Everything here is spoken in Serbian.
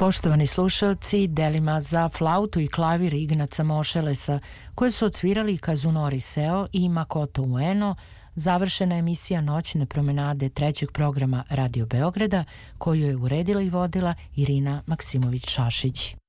Poštovani slušalci, delima za flautu i klavir Ignaca Mošelesa, koje su odsvirali Kazunori Seo i Makoto Ueno, završena emisija Noćne promenade trećeg programa Radio Beograda, koju je uredila i vodila Irina Maksimović-Šašić.